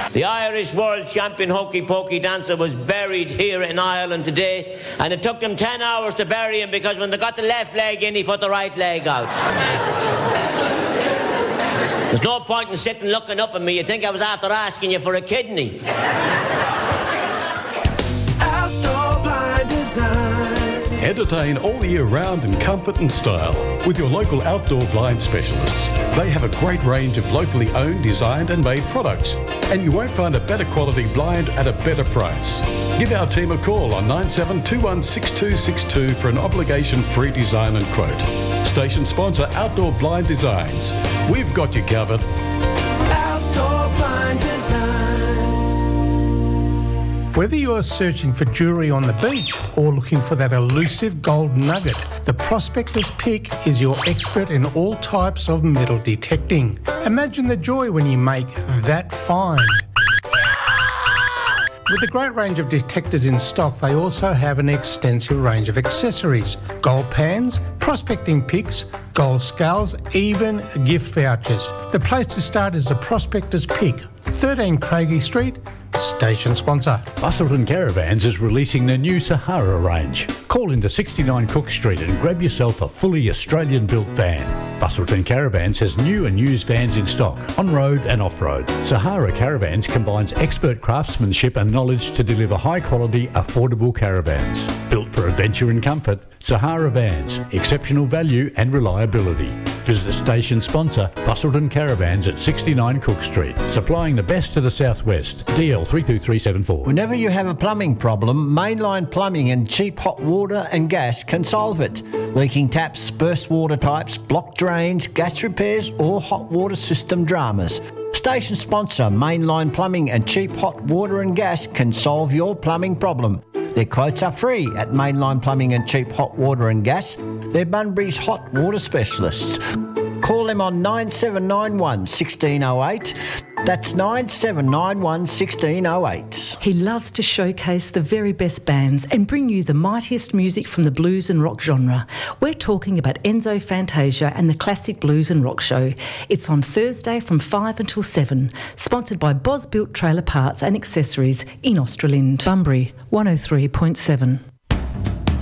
The Irish world champion hokey pokey dancer was buried here in Ireland today, and it took them 10 hours to bury him because when they got the left leg in, he put the right leg out. There's no point in sitting looking up at me. You'd think I was after asking you for a kidney. Outdoor Blind Design. Entertain all year round in comfort and style with your local outdoor blind specialists. They have a great range of locally owned, designed and made products, and you won't find a better quality blind at a better price. Give our team a call on 97216262 for an obligation-free design and quote. Station sponsor Outdoor Blind Designs. We've got you covered. Outdoor Blind Designs. Whether you are searching for jewellery on the beach or looking for that elusive gold nugget, the Prospector's Pick is your expert in all types of metal detecting. Imagine the joy when you make that find. With a great range of detectors in stock, they also have an extensive range of accessories, gold pans, prospecting picks, gold scales, even gift vouchers. The place to start is the Prospector's Pick, 13 Craigie Street, station sponsor. Busselton Caravans is releasing their new Sahara range. Call into 69 Cook Street and grab yourself a fully Australian-built van. Busselton Caravans has new and used vans in stock, on-road and off-road. Sahara Caravans combines expert craftsmanship and knowledge to deliver high-quality, affordable caravans. Built for adventure and comfort, Sahara Vans, exceptional value and reliability. Visit the station sponsor, Busselton Caravans at 69 Cook Street, supplying the best to the southwest. DL 32374. Whenever you have a plumbing problem, Mainline Plumbing and Cheap Hot Water and Gas can solve it. Leaking taps, burst water pipes, blocked drains, gas repairs or hot water system dramas. Station sponsor, Mainline Plumbing and Cheap Hot Water and Gas can solve your plumbing problem. Their quotes are free at Mainline Plumbing and Cheap Hot Water and Gas. They're Bunbury's hot water specialists. Call them on 9791 1608. That's 9791 1608. He loves to showcase the very best bands and bring you the mightiest music from the blues and rock genre. We're talking about Enzo Fantasia and the Classic Blues and Rock Show. It's on Thursday from 5 until 7. Sponsored by Boz Built Trailer Parts and Accessories in Australind. Bunbury 103.7.